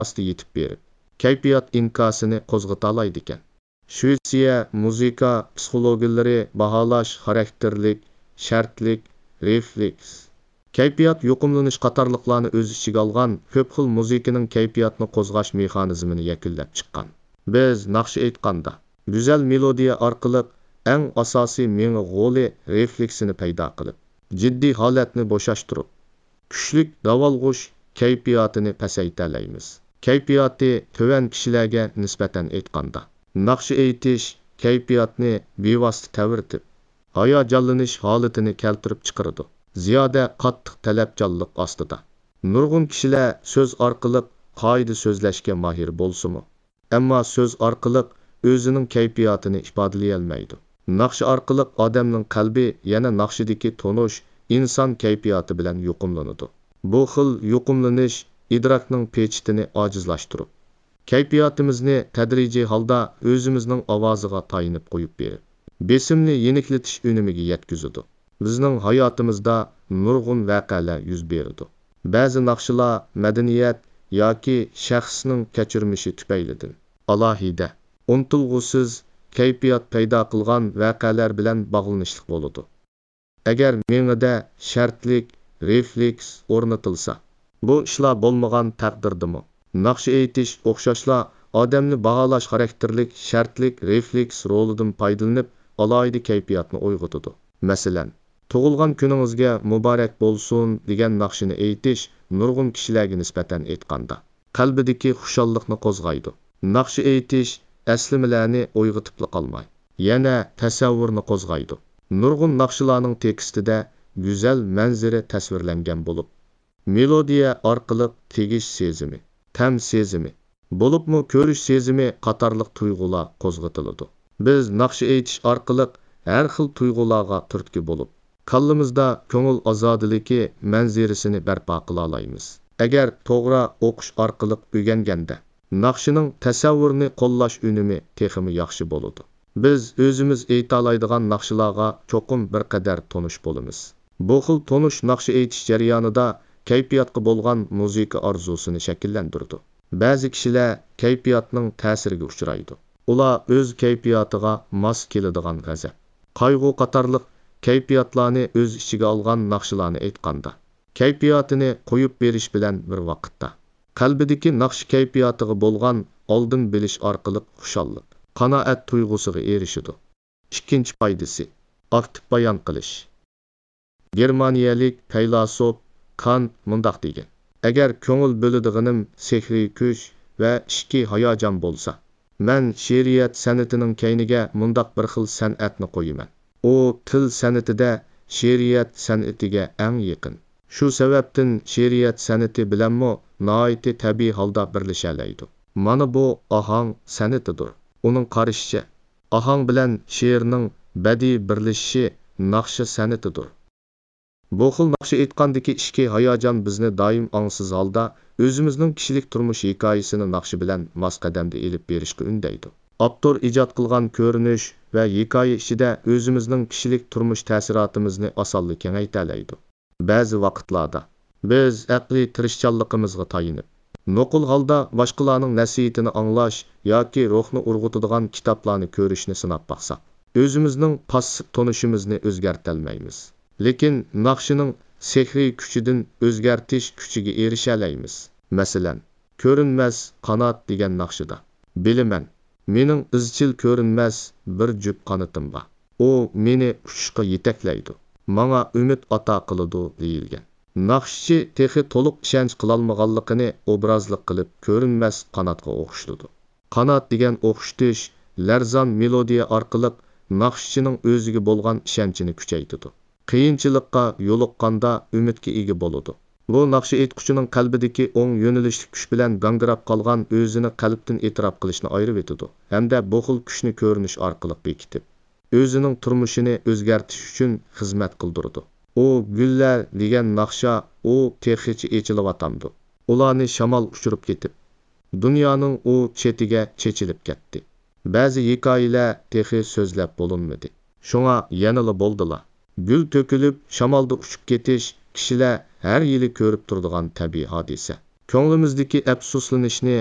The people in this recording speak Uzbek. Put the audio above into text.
asti yetib berib, kayfiyat inkasini qo'zg'ata ekan. Shvetsiya muzika psixologilari baholash xarakterlik, shartlik, refleks, kayfiyat yuqumlanish qatorliqlarni o'z ichiga olgan ko'p xil muzikaning kayfiyatni qo'zg'ash mexanizmini yakunlab chiqqan. Biz naqsh aytganda, go'zal melodiya orqali eng asosiy meni g'oli refleksini paydo qilib, jiddiy holatni bo'shashtirib, kuchlik davolg'ush kayfiyatini pasaytiramiz. Kayfiyati tuvan kishilarga nisbatan aytganda, naqsh aytish kayfiyatni bevosita tavirtib, hayajonlanish holatini keltirib chiqaradi. Ziyoda qattiq talabchanlik ostida. Nurg'un kishilar so'z orqali qoida so'zlashga mahir bo'lsa-mu, ammo so'z orqali o'zining kayfiyatini ifodalay olmaydi. Naqsh orqali odamning qalbi yana naqshidagi tonish inson kayfiyati bilan yuqumlanadi. Bu xil yuqumlanish idrokning pechitini ojizlashtirib, kayfiyatimizni tadrijiy holda o'zimizning ovoziga tayinib qo'yib berib, besimni yeniklatish unimiga yetkazadi. Bizning hayotimizda nurg'un voqealar yuz beradi. Ba'zi naqshlar madaniyat yoki shaxsning kechirmishi tufaylidan alohida, unutilg'usiz kayfiyat paydo qilgan voqealar bilan bog'lanishli bo'ladi. Agar mengida shartlik, refleks o'rnatilsa, bu ishlar bo'lmagan taqdirdimi, naqsh aytish o'xshashla odamni baholash xarakterlik, shartlik, refleks rolidan foydalanib alohida kayfiyatni uyg'otadi. Masalan, tug'ilgan kuningizga muborak bo'lsin degan naqshini aytish nurg'un kishilarga nisbatan aytganda qalbidagi xushalliqni qo'zg'aydi. Naqsh aytish aslimalarni uyg'otib qolmay, yana tasavvurni qo'zg'aydi. Nurg'un naqshlarning tekstida go'zal manzara tasvirlangan bo'lib, melodiya orqali tegish sezimi, tam sezimi, bo'libmi ko'rish sezimi qatorliq tuyg'ular qo'zg'atiladi. Biz naqsh aytish orqali har xil tuyg'ularga turtki bo'lib, qalbimizda ko'ngil ozodiligi manzarasini barpo qila olamiz. Agar to'g'ri o'qish orqali o'rganganda, naqshining tasavvurni qo'llash unumi texmi yaxshi bo'ladi. Biz o'zimiz ayta oladigan naqshlarga cho'qim bir qadar tonish bo'lamiz. Bu xil tonish naqsh aytish jarayonida kayfiyatga bo'lgan muzika orzusini shakllantirdi. Ba'zi kishilar kayfiyatning ta'siriga uchraydi. Ular o'z kayfiyatiga mos keladigan g'azab, qayg'u qatorliq kayfiyatlarni o'z ichiga olgan naqshlarni aytganda, kayfiyatini qo'yib berish bilan bir vaqtda qalbidagi naqsh kayfiyatiga bo'lgan oldin bilish orqali xushallik, qanoat tuyg'usiga erishadi. Ikkinchi foydasi, aktiv bayon qilish. Germaniyalik faylasuf Kant mundaq degan: agar ko'ngil bo'ladiganim sehriy kuch va ishki hayajon bo'lsa, men she'riyat san'atining kayniga mundaq bir xil san'atni qo'yaman. U til san'atida she'riyat san'atiga eng yaqin. Shu sababdan she'riyat san'ati bilanmi noiti tabiiy holda birlashalaydi. Mana bu ohang san'atidir. Uning qarashicha, ohang bilan she'rning badiiy birlashishi naqshi san'atidir. Bu xil naqsh aytgandagi ishki hayajon bizni doim ongsiz holda o'zimizning kishilik turmush hikoyasini naqshi bilan mos qadamda elib berishga undaydi. Avtor ijod qilgan ko'rinish va hikoya ichida o'zimizning kishilik turmush ta'sirotimizni osonlik kengayta oladi. Ba'zi vaqtlarda biz aqliy tirishchanligimizga tayinib, nuqul holda boshqalarning nasihatini anglash yoki ruhni urg'utadigan kitoblarni ko'rishni sinab baqsak, o'zimizning passiv tonishimizni o'zgarta olmaymiz. Lekin naqshining sehriy kuchidan o'zgartish kuchiga erisha olamiz. Masalan, ko'rinmas qanot degan naqshida bilaman, mening izchil ko'rinmas bir jup qanotim bor. U meni uchishga yetaklaydi, menga umid ato qiladi deyilgan. Naqshchi texi to'liq ishonch qilolmaganligini obrazlik qilib ko'rinmas qanotga o'xshatadi. Qanot degan o'xshatish larzon melodiya orqali naqshchining o'ziga bo'lgan ishonchini kuchaytiradi. Qiyinchilikqa yo'liqqanda umidga ega bo'ladi. Bu naqsh aytquchining qalbidagi o'ng yo'nalishli kuch bilan gangrab qolgan o'zini qalbdan e'tirof qilishni ayirib etadi, hamda bu xil kuchni ko'rinish orqali bekitib, o'zining turmushini o'zgartirish uchun xizmat qildiradi. U gullar degan naqsha u texichi echilyapti. Ularni shamol uchirib ketib, dunyoning u chetiga chechilib ketdi. Ba'zi hikoyalar texi so'zlab bo'linmadi. Shunga yanada bo'ldilar. Gül to'kilib, shamolda uchib ketish kishilar har yili ko'rib turadigan tabiiy hodisa. ko'nglimizdagi afsuslanishni